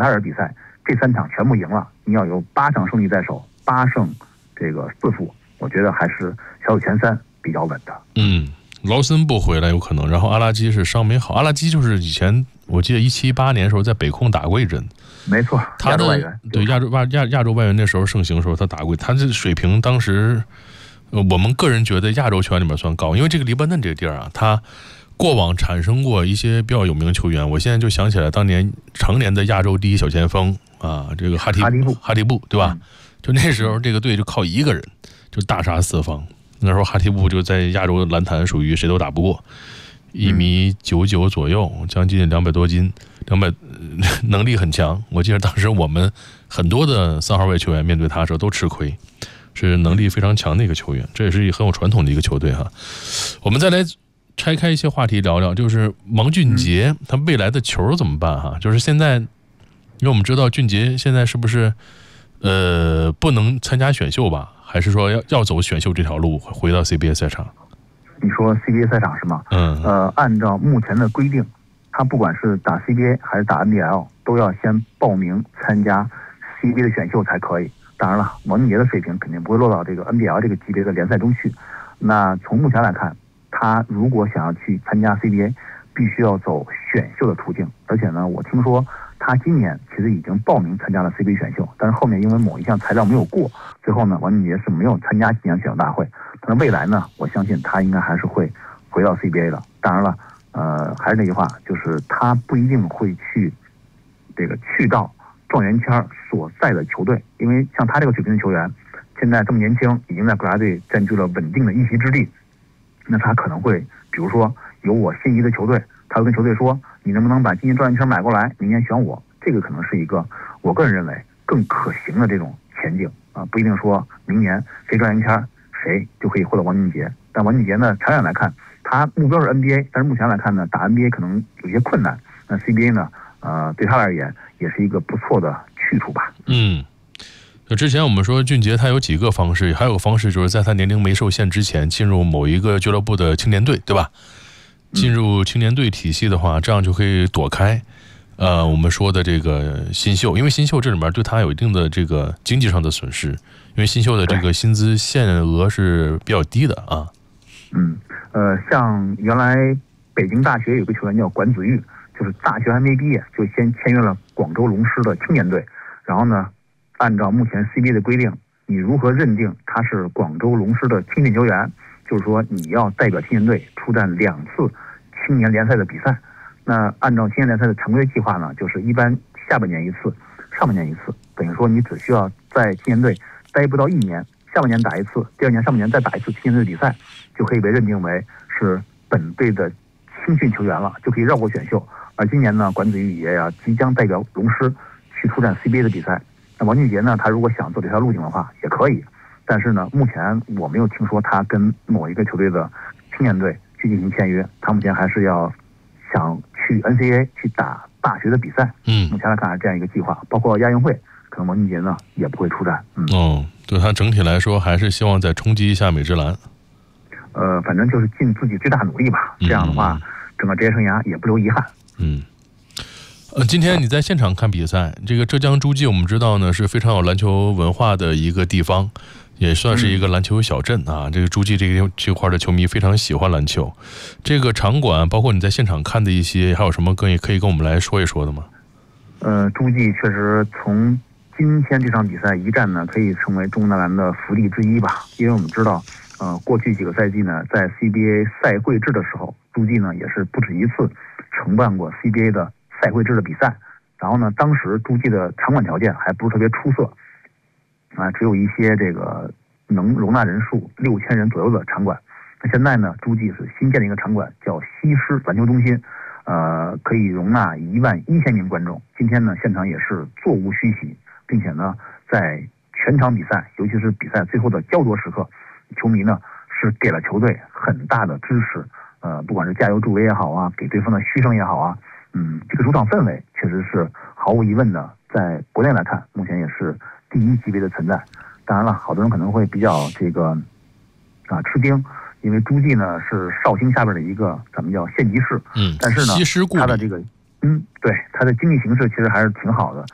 卡尔比赛这3场全部赢了，你要有8场胜利在手，8胜这个4负，我觉得还是小组前3比较稳的。 劳森不回来有可能，然后阿拉基是伤没好。阿拉基就是以前我记得17、18年的时候在北控打过一阵， 没错， 他的对亚洲外援那时候盛行的时候他打过，他这水平当时我们个人觉得亚洲球员里面算高，因为这个黎巴嫩这个地儿啊，他过往产生过一些比较有名的球员。我现在就想起来当年成年的亚洲第一小前锋啊，这个哈迪布对吧？就那时候这个队就靠一个人就大杀四方。那时候哈迪布就在亚洲篮坛属于谁都打不过，1.99米左右，将近200多斤，200能力很强。我记得当时我们很多的3号位球员面对他的时候都吃亏，是能力非常强的一个球员，这也是很有传统的一个球队哈。我们再来拆开一些话题聊聊，就是王俊杰他未来的球怎么办哈？就是现在，因为我们知道俊杰现在是不是不能参加选秀吧？还是说要走选秀这条路，回到 CBA 赛场？ 你说 CBA 赛场是吗？按照目前的规定，他不管是打 CBA 还是打 NBL， 都要先报名参加 CBA 的选秀才可以。当然了，王俊杰的水平肯定不会落到这个 NBL 这个级别的联赛中去。那从目前来看，他如果想要去参加 CBA， 必须要走选秀的途径。而且呢，我听说他今年其实已经报名参加了 CBA 选秀，但是后面因为某一项材料没有过，最后呢，王俊杰是没有参加今年选秀大会。但是未来呢，我相信他应该还是会回到 CBA 的。当然了，还是那句话，就是他不一定会去到状元签所在的球队，因为像他这个水平的球员，现在这么年轻，已经在国家队占据了稳定的一席之地。那他可能会，比如说有我心仪的球队，他会跟球队说，你能不能把今年状元签买过来，明年选我？这个可能是一个我个人认为更可行的这种前景啊，不一定说明年谁状元签谁就可以获得王俊杰。但王俊杰呢，长远来看，他目标是 NBA， 但是目前来看呢，打 NBA 可能有些困难。那 CBA 呢，对他而言也是一个不错的去处吧。 之前我们说俊杰他有几个方式，还有个方式就是在他年龄没受限之前进入某一个俱乐部的青年队，对吧？进入青年队体系的话，这样就可以躲开我们说的这个新秀，因为新秀这里面对他有一定的这个经济上的损失，因为新秀的这个薪资限额是比较低的啊。 像原来北京大学有个球员叫管子玉，就是大学还没毕业就先签约了广州龙狮的青年队，然后呢，按照目前 CBA 的规定，你如何认定他是广州龙狮的青训球员？就是说你要代表青年队出战2次青年联赛的比赛。那按照青年联赛的常规计划呢，就是一般下半年1次，上半年1次，等于说你只需要在青年队待不到1年，下半年打1次，第2年上半年再打1次青年队的比赛，就可以被认定为是本队的青训球员了，就可以绕过选秀。而今年呢，管子玉也要即将代表龙狮去出战 CBA 的比赛。那王俊杰呢，他如果想走这条路径的话也可以，但是呢，目前我没有听说他跟某一个球队的青年队去进行签约，他目前还是要想去 NCAA 去打大学的比赛。目前来看还是这样一个计划，包括亚运会，可能王俊杰呢也不会出战。 对他整体来说还是希望再冲击一下美职篮。 反正就是尽自己最大努力吧。这样的话，整个职业生涯也不留遗憾。 今天你在现场看比赛，这个浙江诸暨我们知道呢是非常有篮球文化的一个地方，也算是一个篮球小镇啊。这个诸暨这块的球迷非常喜欢篮球。这个场馆包括你在现场看的一些，还有什么可以跟我们来说一说的吗？ 诸暨确实从今天这场比赛一战呢，可以成为中国男篮的福地之一吧。因为我们知道，过去几个赛季呢，在 CBA 赛会制的时候，诸暨呢也是不止1次承办过 CBA 的赛会制的比赛。然后呢，当时诸暨的场馆条件还不是特别出色，只有一些这个能容纳人数6000人左右的场馆。那现在呢，诸暨是新建的一个场馆，叫西施篮球中心，可以容纳11000名观众。今天呢，现场也是座无虚席，并且呢，在全场比赛，尤其是比赛最后的焦灼时刻，球迷呢是给了球队很大的支持，不管是加油助威也好啊，给对方的嘘声也好啊，这个主场氛围确实是毫无疑问的，在国内来看，目前也是第一级别的存在。当然了，好多人可能会比较这个吃惊，因为诸暨呢是绍兴下边的一个咱们叫县级市，但是呢，它的这个对它的经济形势其实还是挺好的。